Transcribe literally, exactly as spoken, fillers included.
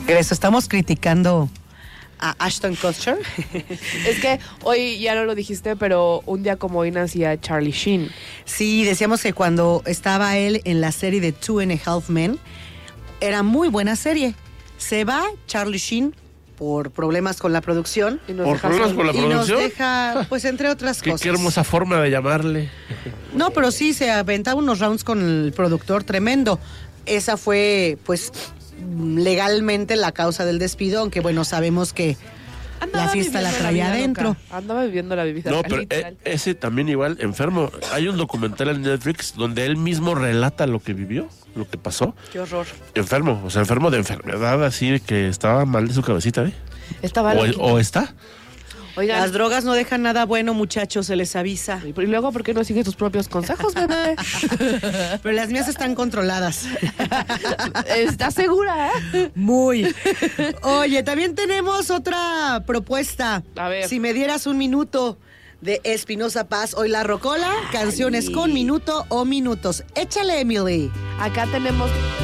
Eso estamos criticando a Ashton Kutcher. Es que hoy ya no lo dijiste, pero un día como hoy nacía Charlie Sheen. Sí, decíamos que cuando estaba él en la serie de Two and a Half Men, era muy buena serie. Se va Charlie Sheen por problemas con la producción. Y nos ¿Por deja problemas solo. con la Y nos producción? deja, pues entre otras Qué, cosas. qué hermosa forma de llamarle. No, pero sí, se aventaba unos rounds con el productor tremendo. Esa fue, pues, legalmente la causa del despido, aunque bueno, sabemos que Andaba la fiesta la viviendo traía vida adentro. loca. Andaba viviendo la vida No, loca, pero literal. eh, ese también igual, enfermo. Hay un documental en Netflix donde él mismo relata lo que vivió, lo que pasó. Qué horror. Enfermo, o sea, enfermo de enfermedad, así de que estaba mal de su cabecita, ¿eh? Estaba O, loquito. o está. Oigan, Las drogas no dejan nada bueno, muchachos, se les avisa. y luego, ¿por qué no sigues tus propios consejos, bebé? Pero las mías están controladas. ¿Estás segura? eh? Muy. Oye, también tenemos otra propuesta. A ver. Si me dieras un minuto de Espinosa Paz, hoy la rocola, canciones Ay. con minuto o minutos. Échale, Emily. Acá tenemos